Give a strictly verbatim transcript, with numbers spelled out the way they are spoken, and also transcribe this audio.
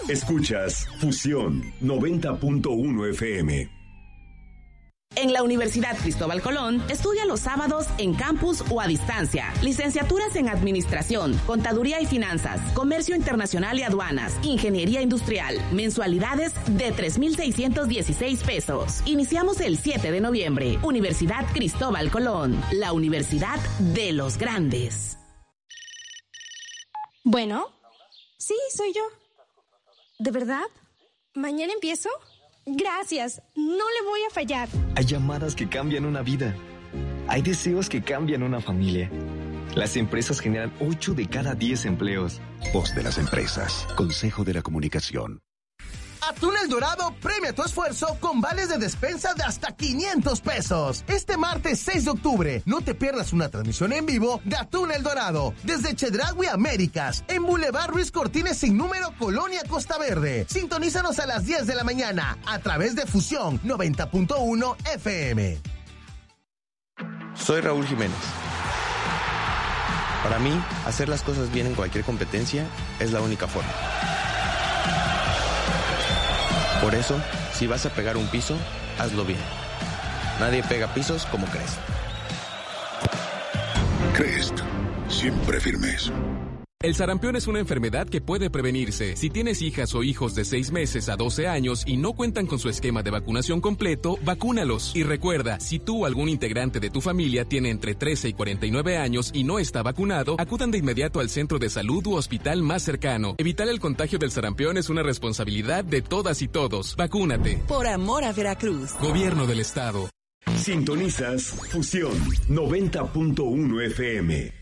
Escuchas Fusión noventa punto uno F M. En la Universidad Cristóbal Colón, estudia los sábados en campus o a distancia. Licenciaturas en Administración, Contaduría y Finanzas, Comercio Internacional y Aduanas, Ingeniería Industrial. Mensualidades de tres mil seiscientos dieciséis pesos. Iniciamos el siete de noviembre. Universidad Cristóbal Colón, la universidad de los grandes. Bueno, sí, soy yo. ¿De verdad? ¿Mañana empiezo? Gracias, no le voy a fallar. Hay llamadas que cambian una vida. Hay deseos que cambian una familia. Las empresas generan ocho de cada diez empleos. Voz de las empresas. Consejo de la Comunicación. Atún El Dorado premia tu esfuerzo con vales de despensa de hasta quinientos pesos. Este martes seis de octubre, no te pierdas una transmisión en vivo de Atún El Dorado desde Chedraui Américas, en Boulevard Ruiz Cortines sin número, Colonia Costa Verde. Sintonízanos a las diez de la mañana a través de Fusión noventa punto uno F M. Soy Raúl Jiménez. Para mí, hacer las cosas bien en cualquier competencia es la única forma. Por eso, si vas a pegar un piso, hazlo bien. Nadie pega pisos como Crest. Crest, siempre firmes. El sarampión es una enfermedad que puede prevenirse. Si tienes hijas o hijos de seis meses a doce años y no cuentan con su esquema de vacunación completo, vacúnalos. Y recuerda, si tú o algún integrante de tu familia tiene entre trece y cuarenta y nueve años y no está vacunado, acudan de inmediato al centro de salud u hospital más cercano. Evitar el contagio del sarampión es una responsabilidad de todas y todos. Vacúnate. Por amor a Veracruz. Gobierno del Estado. Sintonizas Fusión noventa punto uno F M.